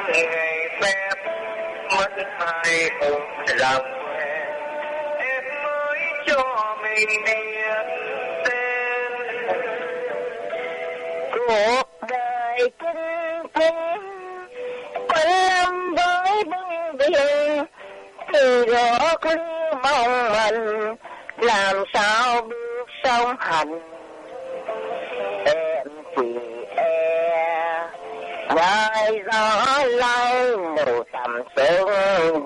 ngày phép mất hai hùng làm quen, em mới cho mình biết tên. Cuộc đời kinh tế quanh năm với bưng biển, thì rõ cứ mong mình làm sao bước song hành. Em chỉ e ngoài gió lay mù tầm sương